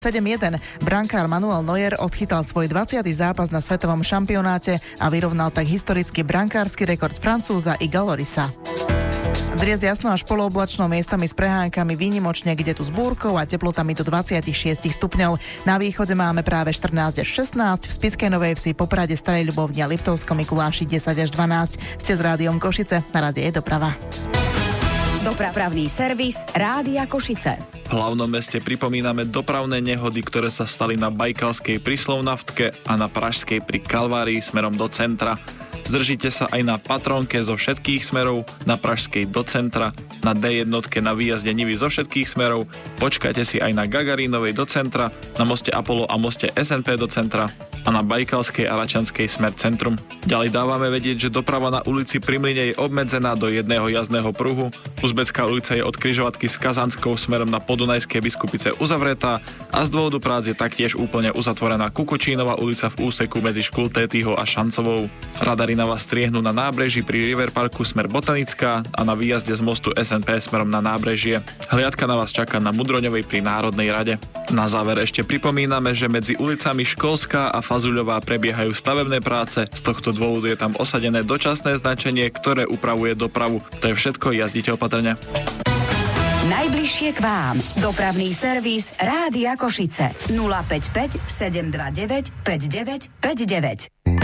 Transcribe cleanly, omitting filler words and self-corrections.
7-1. Brankár Manuel Neuer odchytal svoj 20. zápas na svetovom šampionáte a vyrovnal tak historický brankársky rekord Francúza Huga Llorisa. Dnes jasno až polooblačno, miestami s prehánkami, výnimočne kde tu s búrkou a teplotami do 26 stupňov. Na východe máme práve 14 až 16, v Spišskej Novej Vsi, Poprade, Starej Ľubovni a Liptovskom Mikuláši 10 až 12. Ste s Rádiom Košice, na rade je doprava. Dopravný servis Rádia Košice. V hlavnom meste pripomíname dopravné nehody, ktoré sa stali na Bajkalskej pri Slovnaftke a na Pražskej pri Kalvárii smerom do centra. Zdržite sa aj na Patrónke zo všetkých smerov, na Pražskej do centra, na D1 na výjazde Nivy zo všetkých smerov, počkajte si aj na Gagarínovej do centra, na moste Apollo a moste SNP do centra a na Bajkalskej a Račanskej smer centrum. Ďalej dávame vedieť, že doprava na ulici Pri Mlyne je obmedzená do jedného jazdného pruhu, Uzbecká ulica je od križovatky s Kazanskou smerom na Podunajské Biskupice uzavretá a z dôvodu prác je taktiež úplne uzatvorená Kukučínova ulica v úseku medzi Škultétyho a Šancovou. Radary na vás striehnú na nábreží pri River Parku smer Botanická a na výjazde z mostu SNP smerom na nábrežie. Hliadka na vás čaká na Mudroňovej pri Národnej rade. Na záver ešte pripomíname, že medzi ulicami Školská a Fazuľová prebiehajú stavebné práce, z tohto dôvodu je tam osadené dočasné značenie, ktoré upravuje dopravu. To je všetko, jazdite opatrne. Najbližšie k vám. Dopravný servis Rádia Košice. 055 729 5959.